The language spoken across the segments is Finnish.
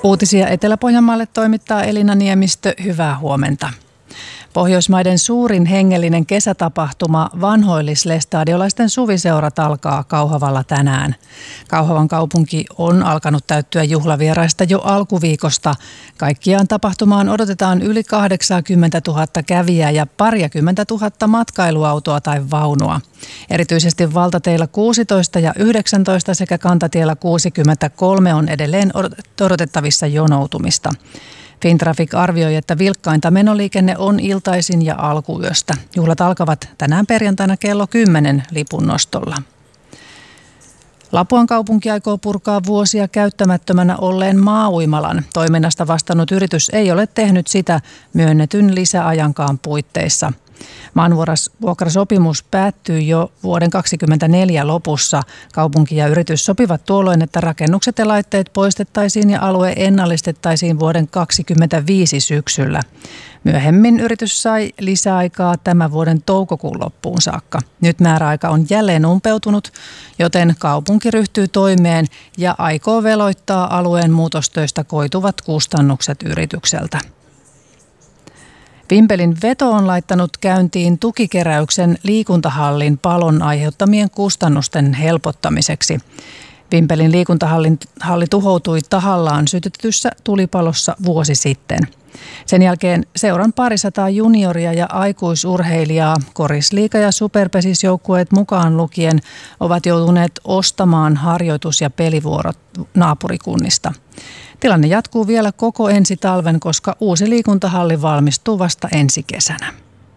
Uutisia Etelä-Pohjanmaalle toimittaa Elina Niemistö. Hyvää huomenta. Pohjoismaiden suurin hengellinen kesätapahtuma vanhoillislestadiolaisten suviseurat alkaa Kauhavalla tänään. Kauhavan kaupunki on alkanut täyttyä juhlavieraista jo alkuviikosta. Kaikkiaan tapahtumaan odotetaan yli 80 000 kävijää ja 20 000 matkailuautoa tai vaunua. Erityisesti valtateillä 16 ja 19 sekä kantatiellä 63 on edelleen odotettavissa jonoutumista. Fintraffic arvioi, että vilkkainta menoliikenne on iltaisin ja alkuyöstä. Juhlat alkavat tänään perjantaina kello 10 lipunnostolla. Lapuan kaupunki aikoo purkaa vuosia käyttämättömänä olleen maa-uimalan. Toiminnasta vastannut yritys ei ole tehnyt sitä myönnetyn lisäajankaan puitteissa. Maanvuokrasopimus päättyy jo vuoden 2024 lopussa. Kaupunki ja yritys sopivat tuolloin, että rakennukset ja laitteet poistettaisiin ja alue ennallistettaisiin vuoden 2025 syksyllä. Myöhemmin yritys sai lisäaikaa tämän vuoden toukokuun loppuun saakka. Nyt määräaika on jälleen umpeutunut, joten kaupunki ryhtyy toimeen ja aikoo veloittaa alueen muutostöistä koituvat kustannukset yritykseltä. Vimpelin veto on laittanut käyntiin tukikeräyksen liikuntahallin palon aiheuttamien kustannusten helpottamiseksi. Vimpelin liikuntahalli tuhoutui tahallaan sytytetyssä tulipalossa vuosi sitten. Sen jälkeen seuran parisataa junioria ja aikuisurheilijaa, korisliiga- ja superpesisjoukkueet mukaan lukien, ovat joutuneet ostamaan harjoitus- ja pelivuorot naapurikunnista. Tilanne jatkuu vielä koko ensi talven, koska uusi liikuntahalli valmistuu vasta ensi kesänä.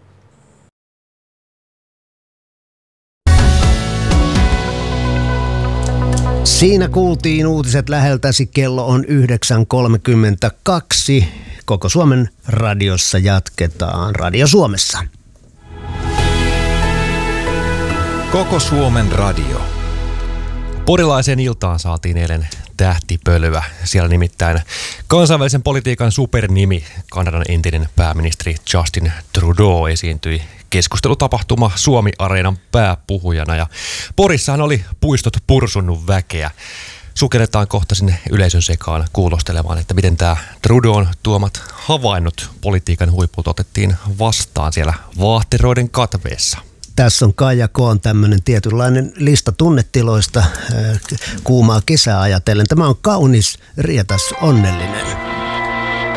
Siinä kuultiin uutiset läheltäsi. Kello on 9.32. Koko Suomen radiossa jatketaan Radio Suomessa. Koko Suomen radio. Porilaiseen iltaan saatiin eilen tähtipölyä. Siellä nimittäin kansainvälisen politiikan supernimi, Kanadan entinen pääministeri Justin Trudeau esiintyi keskustelutapahtuma Suomi-areenan pääpuhujana. Ja Porissahan oli puistot pursunnut väkeä. Sukelletaan kohta sinne yleisön sekaan kuulostelemaan, että miten tämä Trudeaun tuomat havainnot politiikan huiput otettiin vastaan siellä vaahteroiden katveessa. Tässä on Kaija Koon tämmöinen tietynlainen lista tunnetiloista kuumaa kesää ajatellen. Tämä on kaunis, rietas, onnellinen.